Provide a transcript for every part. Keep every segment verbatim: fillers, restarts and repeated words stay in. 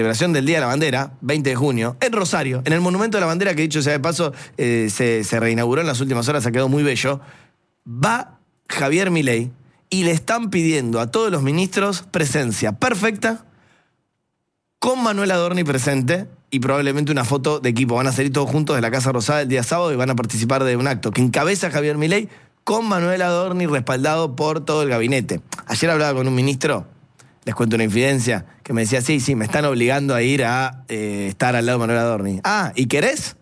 celebración del Día de la Bandera, veinte de junio, en Rosario, en el Monumento de la Bandera, que dicho sea de paso, eh, se, se reinauguró en las últimas horas, ha quedado muy bello, va Javier Milei y le están pidiendo a todos los ministros presencia perfecta, con Manuel Adorni presente y probablemente una foto de equipo. Van a salir todos juntos de la Casa Rosada el día sábado y van a participar de un acto que encabeza Javier Milei con Manuel Adorni respaldado por todo el gabinete. Ayer hablaba con un ministro, les cuento una infidencia, que me decía, sí, sí, me están obligando a ir a eh, estar al lado de Manuel Adorni. Ah, ¿y querés?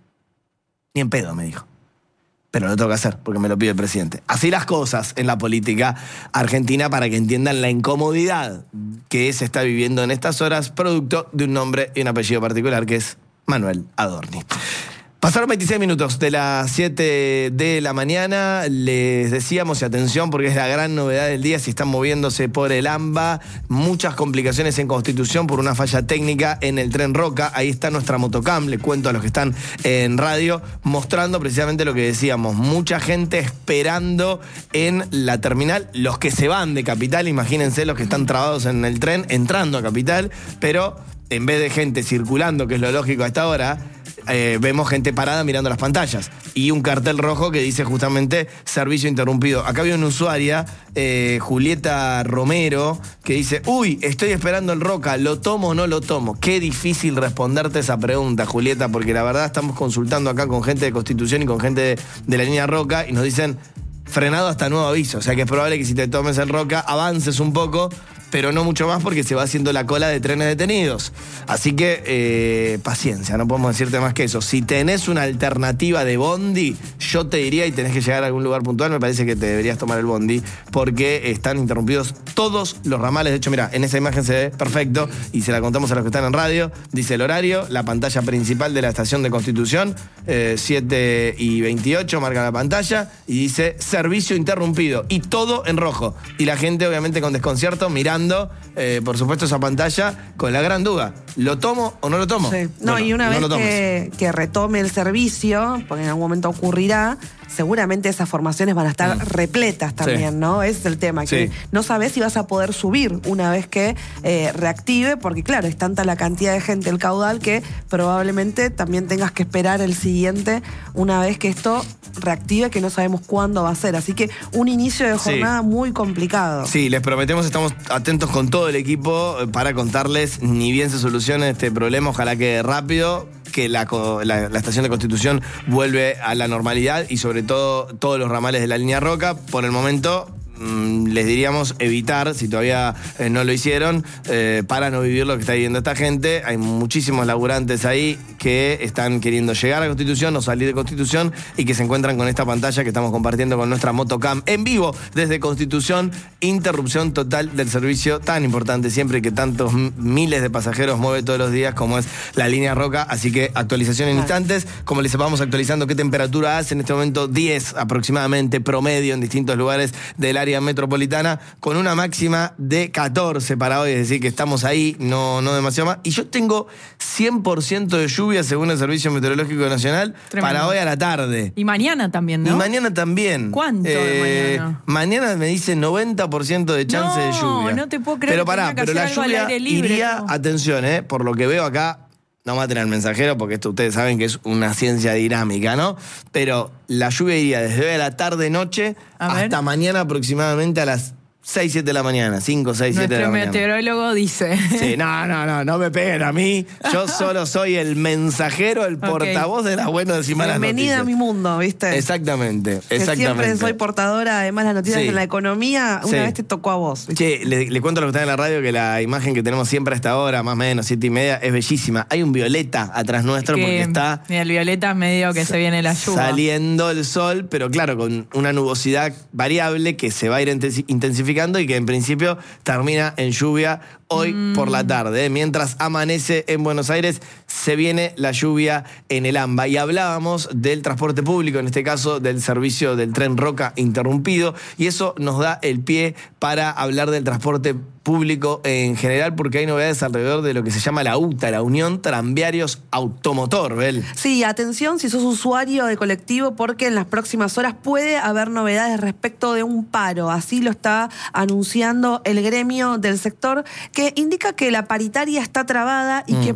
Ni en pedo, me dijo. Pero lo tengo que hacer, porque me lo pide el presidente. Así las cosas en la política argentina, para que entiendan la incomodidad que se está viviendo en estas horas, producto de un nombre y un apellido particular, que es Manuel Adorni. Pasaron veintiséis minutos de las siete de la mañana, les decíamos, y atención porque es la gran novedad del día, si están moviéndose por el AMBA, muchas complicaciones en Constitución por una falla técnica en el tren Roca. Ahí está nuestra motocam, le cuento a los que están en radio, mostrando precisamente lo que decíamos, mucha gente esperando en la terminal, los que se van de Capital, imagínense los que están trabados en el tren, entrando a Capital, pero en vez de gente circulando, que es lo lógico a esta hora, Eh, vemos gente parada mirando las pantallas y un cartel rojo que dice justamente servicio interrumpido. Acá había una usuaria, eh, Julieta Romero, que dice, uy, estoy esperando el Roca, ¿lo tomo o no lo tomo? Qué difícil responderte esa pregunta, Julieta, porque la verdad estamos consultando acá con gente de Constitución y con gente de, de la línea Roca y nos dicen frenado hasta nuevo aviso. O sea que es probable que si te tomes el Roca avances un poco, pero no mucho más porque se va haciendo la cola de trenes detenidos. Así que, eh, paciencia, no podemos decirte más que eso. Si tenés una alternativa de bondi, yo te diría, y tenés que llegar a algún lugar puntual, me parece que te deberías tomar el bondi, porque están interrumpidos todos los ramales. De hecho, mira, en esa imagen se ve perfecto, y se la contamos a los que están en radio. Dice el horario, la pantalla principal de la estación de Constitución, eh, siete y veintiocho, marca la pantalla, y dice servicio interrumpido, y todo en rojo. Y la gente, obviamente, con desconcierto, mirando Eh, por supuesto, esa pantalla con la gran duda. ¿Lo tomo o no lo tomo? Sí. No, bueno, y una no vez que, que retome el servicio, porque en algún momento ocurrirá, seguramente esas formaciones van a estar mm. repletas también, sí. ¿no? Ese es el tema, que sí. no sabés si vas a poder subir una vez que eh, reactive, porque claro, es tanta la cantidad de gente, el caudal, que probablemente también tengas que esperar el siguiente una vez que esto reactive, que no sabemos cuándo va a ser. Así que un inicio de jornada sí. muy complicado. Sí, les prometemos, estamos atentos con todo el equipo para contarles, ni bien se solucione este problema, ojalá que rápido, que la, la, la estación de Constitución vuelve a la normalidad y sobre todo todos los ramales de la línea Roca. Por el momento mmm, les diríamos evitar, si todavía eh, no lo hicieron, eh, para no vivir lo que está viviendo esta gente. Hay muchísimos laburantes ahí que están queriendo llegar a Constitución o salir de Constitución y que se encuentran con esta pantalla que estamos compartiendo con nuestra motocam en vivo desde Constitución. Interrupción total del servicio tan importante siempre, que tantos miles de pasajeros mueve todos los días, como es la línea Roca. Así que actualización en instantes. Como les vamos actualizando qué temperatura hace en este momento, diez aproximadamente promedio en distintos lugares del área metropolitana, con una máxima de catorce para hoy, es decir que estamos ahí, no, no demasiado más. Y yo tengo cien por ciento de lluvia según el Servicio Meteorológico Nacional. Tremendo. Para hoy a la tarde. Y mañana también, ¿no? Y mañana también. ¿Cuánto eh, mañana? Mañana me dice noventa por ciento de chance no, de lluvia. No, no te puedo creer. Pero pará, pero la lluvia libre, iría, no. atención, eh, por lo que veo acá, no maten al mensajero, porque esto ustedes saben que es una ciencia dinámica, ¿no? Pero la lluvia iría desde hoy a la tarde-noche hasta mañana aproximadamente a las seis, siete de la mañana, cinco, seis, siete de la mañana. Nuestro meteorólogo dice. Sí, no, no, no, no me peguen a mí. Yo solo soy el mensajero, el portavoz okay. de las buenas y malas Bienvenida noticias. a mi mundo, ¿viste? Exactamente, exactamente. Que siempre soy portadora de malas noticias sí. en la economía. Una sí. vez te tocó a vos. Che, le, le cuento a los que están en la radio que la imagen que tenemos siempre a esta hora, más o menos, siete y media, es bellísima. Hay un violeta atrás nuestro que, porque está... Mira, el violeta medio que se viene la lluvia. Saliendo el sol, pero claro, con una nubosidad variable que se va a ir intensificando y que en principio termina en lluvia hoy mm. por la tarde. ¿eh? Mientras amanece en Buenos Aires, se viene la lluvia en el AMBA. Y hablábamos del transporte público, en este caso del servicio del tren Roca interrumpido, y eso nos da el pie para hablar del transporte público en general, porque hay novedades alrededor de lo que se llama la U T A, la Unión Tranviarios Automotor, Bel. Sí, atención si sos usuario de colectivo, porque en las próximas horas puede haber novedades respecto de un paro. Así lo está anunciando el gremio del sector, que indica que la paritaria está trabada y mm. que